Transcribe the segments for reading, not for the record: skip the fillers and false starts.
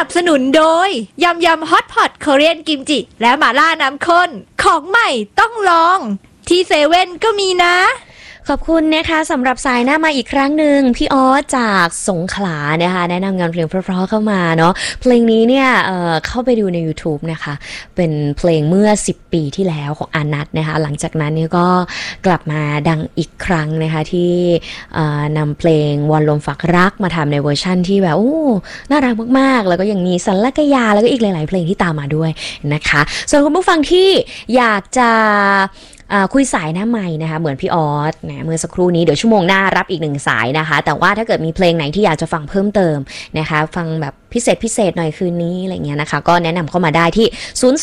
นับสนุนโดยยำยำฮอตพอตเกาหลีกิมจิและหม่าล่าน้ำข้นของใหม่ต้องลองที่เซเว่นก็มีนะขอบคุณนะคะสำหรับสายหน้ามาอีกครั้งหนึ่งพี่ออสจากสงขลานะคะแนะนำงานเพลงเพราะๆเข้ามาเนาะเพลงนี้เนี่ยเข้าไปดูใน YouTube นะคะเป็นเพลงเมื่อ10 ปีที่แล้วของอานัทนะคะหลังจากนั้นเนี่ยก็กลับมาดังอีกครั้งนะคะที่นำเพลงวันลมฝากรักมาทำในเวอร์ชั่นที่แบบโอ้น่ารักมากๆแล้วก็ยังมีสัลลักยาแล้วก็อีกหลายๆเพลงที่ตามมาด้วยนะคะส่วนคุณผู้ฟังที่อยากจะคุยสายหน้าใหม่นะคะเหมือนพี่ออสนะเมื่อสักครู่นี้เดี๋ยวชั่วโมงหน้ารับอีก1 สายนะคะแต่ว่าถ้าเกิดมีเพลงไหนที่อยากจะฟังเพิ่มเติมนะคะฟังแบบพิเศษหน่อยคืนนี้อะไรเงี้ยนะคะก็แนะนำเข้ามาได้ที่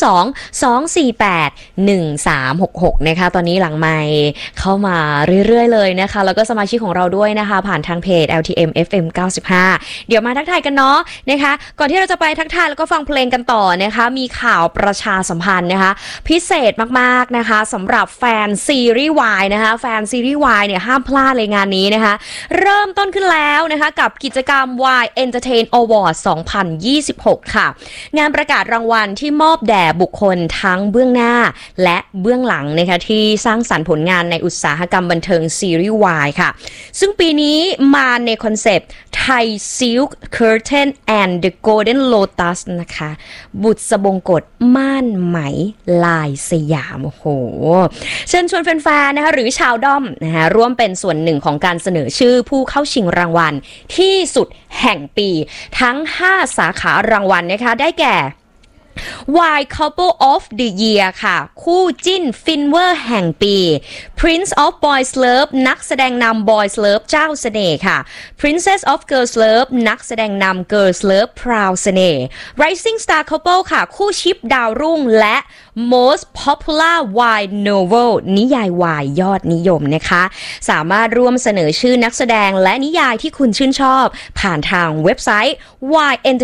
02-248-1366นะคะตอนนี้หลังไมค์เข้ามาเรื่อยๆเลยนะคะแล้วก็สมาชิกของเราด้วยนะคะผ่านทางเพจ LTM FM 95เดี๋ยวมาทักทายกันเนาะนะคะก่อนที่เราจะไปทักทายแล้วก็ฟังเพลงกันต่อนะคะมีข่าวประชาสัมพันธ์นะคะพิเศษมากๆนะคะสำหรับแฟนซีรีส์วายนะคะแฟนซีรีส์วายเนี่ยห้ามพลาดเลยงานนี้นะคะเริ่มต้นขึ้นแล้วนะคะกับกิจกรรม Y Entertain Award 2026 ค่ะงานประกาศรางวัลที่มอบแด่บุคคลทั้งเบื้องหน้าและเบื้องหลังนะคะที่สร้างสรรค์ผลงานในอุตสาหกรรมบันเทิงซีรีส์วายค่ะซึ่งปีนี้มาในคอนเซปต์ Thai Silk Curtain and the Golden Lotus นะคะบุษบงกตม่านไหมลายสยามโอ้โหเชิญชวนแฟนๆนะคะหรือชาวด้อมนะคะร่วมเป็นส่วนหนึ่งของการเสนอชื่อผู้เข้าชิงรางวัลที่สุดแห่งปีทั้ง5 สาขารางวัลนะคะได้แก่ Y Couple of the Year ค่ะคู่จิ้นฟินเวอร์แห่งปี Prince of Boys Love นักแสดงนำ Boys Love เจ้าเสน่ห์ค่ะ Princess of Girls Love นักแสดงนำ Girls Love พราวเสน่ห์ Rising Star Couple ค่ะคู่ชิปดาวรุ่งและ Most Popular Y Novel นิยายวายยอดนิยมนะคะสามารถร่วมเสนอชื่อนักแสดงและนิยายที่คุณชื่นชอบผ่านทางเว็บไซต์ Y